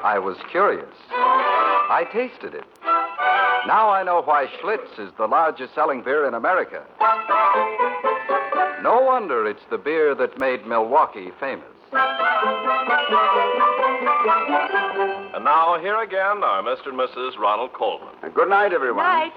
I was curious. I tasted it. Now I know why Schlitz is the largest selling beer in America. No wonder it's the beer that made Milwaukee famous. And now, here again are Mr. and Mrs. Ronald Colman. Good night, everyone. Night.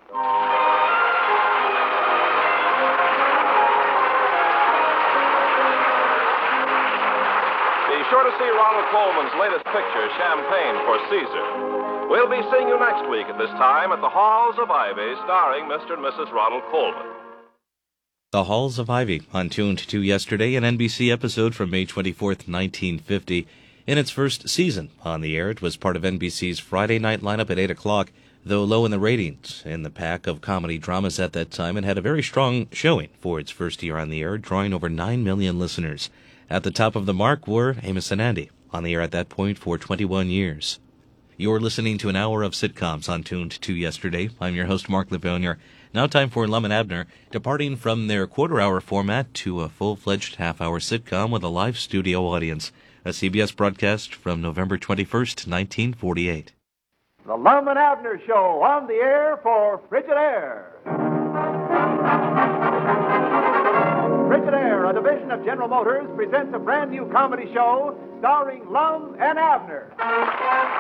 Be sure to see Ronald Colman's latest picture, Champagne for Caesar. We'll be seeing you next week at this time at the Halls of Ivy, starring Mr. and Mrs. Ronald Colman. The Halls of Ivy, on Tuned to Yesterday, an NBC episode from May 24th, 1950. In its first season on the air, it was part of NBC's Friday night lineup at 8 o'clock, though low in the ratings in the pack of comedy dramas at that time, and had a very strong showing for its first year on the air, drawing over 9 million listeners. At the top of the mark were Amos and Andy, on the air at that point for 21 years. You're listening to an hour of sitcoms on Tuned to Yesterday. I'm your host, Mark Lavonia. Now time for Lum and Abner, departing from their quarter-hour format to a full-fledged half-hour sitcom with a live studio audience. A CBS broadcast from November 21st, 1948. The Lum and Abner Show on the air for Frigidaire. Frigidaire, a division of General Motors, presents a brand new comedy show starring Lum and Abner.